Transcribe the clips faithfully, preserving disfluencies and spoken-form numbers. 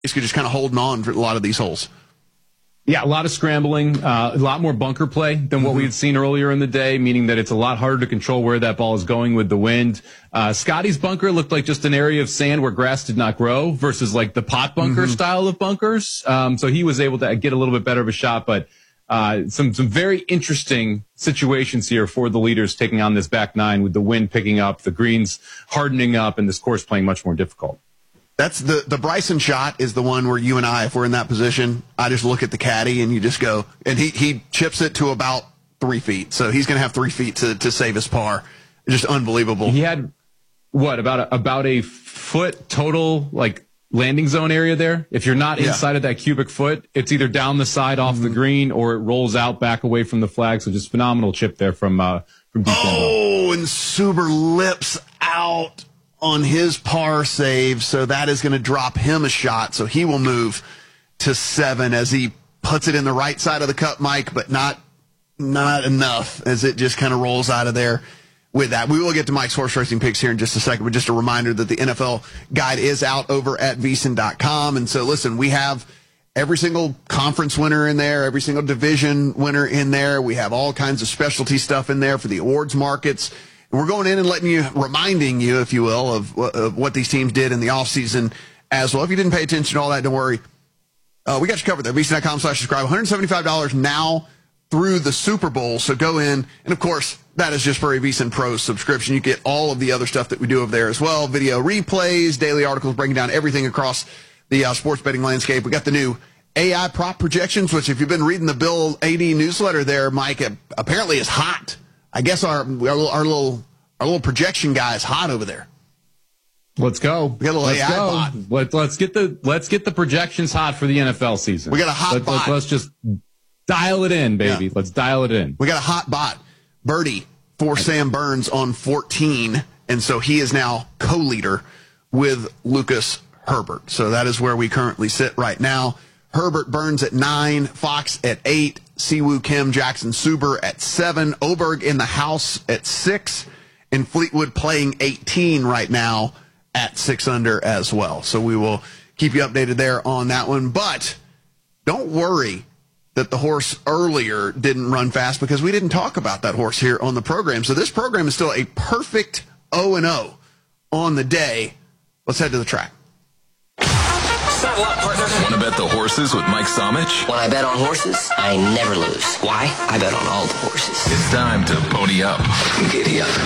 basically just kind of holding on for a lot of these holes. Yeah, a lot of scrambling, uh, a lot more bunker play than what mm-hmm. we had seen earlier in the day, meaning that it's a lot harder to control where that ball is going with the wind. Uh, Scotty's bunker looked like just an area of sand where grass did not grow versus like the pot bunker mm-hmm. style of bunkers. Um, so he was able to get a little bit better of a shot, but uh, some, some very interesting situations here for the leaders taking on this back nine with the wind picking up, the greens hardening up, and this course playing much more difficult. That's the, the Bryson shot is the one where you and I, if we're in that position, I just look at the caddy and you just go, and he, he chips it to about three feet. So he's going to have three feet to, to save his par. Just unbelievable. He had, what, about a, about a foot total, like, landing zone area there? If you're not inside yeah. of that cubic foot, it's either down the side off mm-hmm. the green or it rolls out back away from the flag. So just phenomenal chip there from, uh, from Deep Oh, and Suber lips out on his par save, so that is going to drop him a shot, so he will move to seven as he puts it in the right side of the cup, Mike, but not not enough as it just kind of rolls out of there with that. We will get to Mike's horse racing picks here in just a second, but just a reminder that the N F L guide is out over at V S I N dot com, and so listen, we have every single conference winner in there, every single division winner in there. We have all kinds of specialty stuff in there for the awards markets. We're going in and letting you, reminding you, if you will, of, of what these teams did in the offseason as well. If you didn't pay attention to all that, don't worry. Uh, we got you covered there. V S I N dot com slash subscribe. one hundred seventy-five dollars now through the Super Bowl. So go in. And, of course, that is just for a V S I N Pro subscription. You get all of the other stuff that we do over there as well. Video replays, daily articles breaking down everything across the uh, sports betting landscape. We got the new A I prop projections, which if you've been reading the Bill A D newsletter there, Mike, apparently is hot. I guess our, our little our little our little projection guy is hot over there. Let's go. We got a little let's A I go. bot. Let, let's get the let's get the projections hot for the N F L season. We got a hot let, bot. Let, let's just dial it in, baby. Yeah. Let's dial it in. We got a hot bot. Birdie for Sam Burns on fourteen, and so he is now co-leader with Lucas Herbert. So that is where we currently sit right now. Herbert Burns at nine, Fox at eight, Siwoo Kim, Jackson Suber at seven, Oberg in the house at six, and Fleetwood playing eighteen right now at six under as well. So we will keep you updated there on that one. But don't worry that the horse earlier didn't run fast because we didn't talk about that horse here on the program. So this program is still a perfect oh and oh on the day. Let's head to the track. Saddle up, partner. Want to bet the horses with Mike Somich? When I bet on horses, I never lose. Why? I bet on all the horses. It's time to pony up. Giddy up.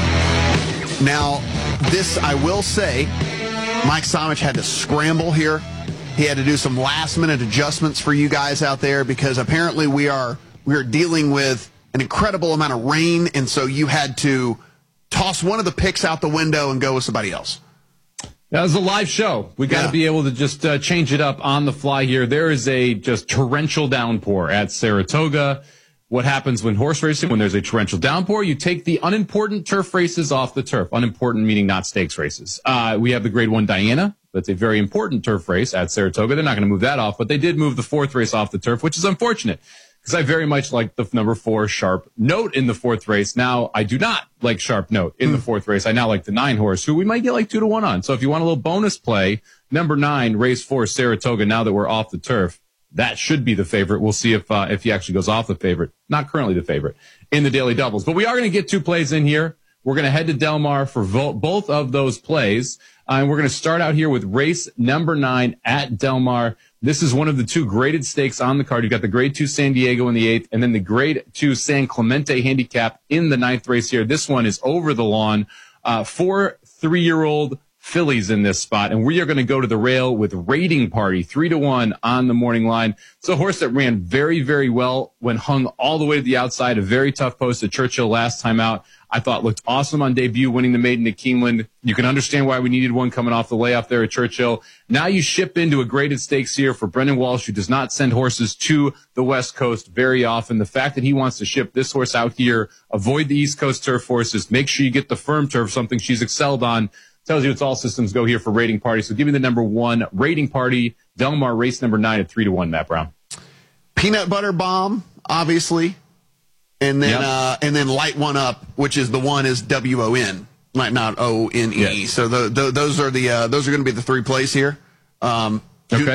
Now, this I will say, Mike Somich had to scramble here. He had to do some last-minute adjustments for you guys out there because apparently we are we are dealing with an incredible amount of rain, and so you had to toss one of the picks out the window and go with somebody else. That was a live show. We got to yeah. be able to just uh, change it up on the fly here. There is a just torrential downpour at Saratoga. What happens when horse racing, when there's a torrential downpour? You take the unimportant turf races off the turf. Unimportant meaning not stakes races. Uh, we have the grade one Diana. That's a very important turf race at Saratoga. They're not going to move that off, but they did move the fourth race off the turf, which is unfortunate because I very much like the number four Sharp Note in the fourth race. Now, I do not like Sharp Note in mm. the fourth race. I now like the nine horse, who we might get like two to one on. So if you want a little bonus play, number nine, race four, Saratoga, now that we're off the turf, that should be the favorite. We'll see if uh, if he actually goes off the favorite. Not currently the favorite in the daily doubles. But we are going to get two plays in here. We're going to head to Del Mar for vo- both of those plays. Uh, and we're going to start out here with race number nine at Del Mar. This is one of the two graded stakes on the card. You've got the grade two San Diego in the eighth, and then the grade two San Clemente handicap in the ninth race here. This one is over the lawn. Uh, four three-year-old fillies in this spot, and we are going to go to the rail with Raiding Party, three to one on the morning line. It's a horse that ran very, very well when hung all the way to the outside. A very tough post at Churchill last time out. I thought looked awesome on debut, winning the maiden at Keeneland. You can understand why we needed one coming off the layoff there at Churchill. Now you ship into a graded stakes here for Brendan Walsh, who does not send horses to the West Coast very often. The fact that he wants to ship this horse out here, avoid the East Coast turf horses, make sure you get the firm turf, something she's excelled on, tells you it's all systems go here for Raiding Party. So give me the number one, Raiding Party, Del Mar race number nine at three to one, Matt Brown. Peanut Butter Bomb, obviously. And then, yep. uh, and then Light One Up, which is the one is W O N, not, not O N E. Yes. So the, the, those are the, uh, those are going to be the three plays here. Um, Okay.